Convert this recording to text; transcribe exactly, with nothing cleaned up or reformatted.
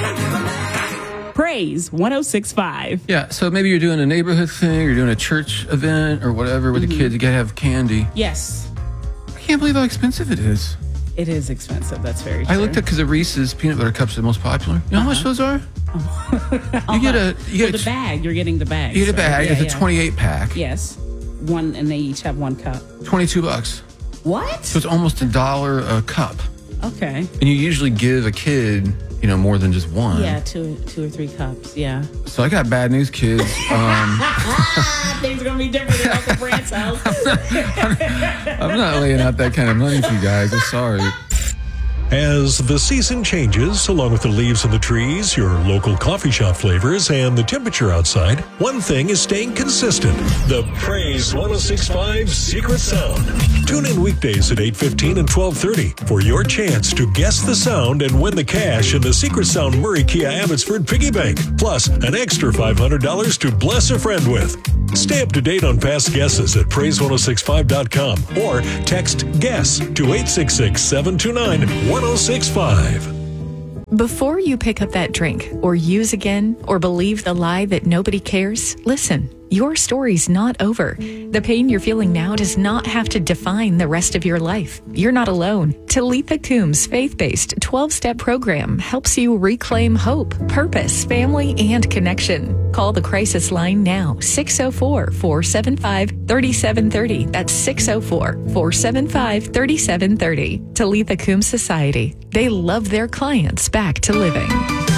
Praise one oh six point five. Yeah, so maybe you're doing a neighborhood thing, you're doing a church event or whatever with mm-hmm. the kids. You got to have candy. Yes. I can't believe how expensive it is. It is expensive. That's very true. I looked at because the Reese's peanut butter cups are the most popular. You know uh-huh. how much those are? you get a you get well, the bag. You're getting the bag. You get a bag. Right? Yeah, it's yeah. a twenty-eight pack. Yes, one, and they each have one cup. Twenty-two bucks. What? So it's almost a dollar a cup. Okay. And you usually give a kid, you know, more than just one. Yeah, two, two or three cups. Yeah. So I got bad news, kids. Um, Things are gonna be different at Uncle Brant's house. I'm not laying out that kind of money for you guys. I'm sorry. As the season changes, along with the leaves on the trees, your local coffee shop flavors, and the temperature outside, one thing is staying consistent. The Praise one oh six point five Secret Sound. Tune in weekdays at eight fifteen and twelve thirty for your chance to guess the sound and win the cash in the Secret Sound Murray Kia Abbotsford Piggy Bank, plus an extra five hundred dollars to bless a friend with. Stay up to date on past guesses at praise one oh six five dot com or text GUESS to eight six six, seven two nine, one oh six five. Before you pick up that drink or use again or believe the lie that nobody cares, listen. Your story's not over. The pain you're feeling now does not have to define the rest of your life. You're not alone. Talitha Coombs' faith-based twelve-step program helps you reclaim hope, purpose, family, and connection. Call the crisis line now, six oh four, four seven five, three seven three oh. That's six oh four, four seven five, three seven three oh. Talitha Coombs Society. They love their clients back to living.